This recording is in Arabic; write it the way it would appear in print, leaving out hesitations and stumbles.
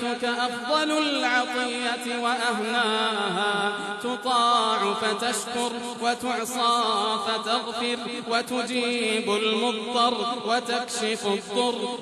وعطيتك أفضل العطية وأهناها، تطاع فتشكر وتعصى فتغفر، وتجيب المضطر وتكشف الضر،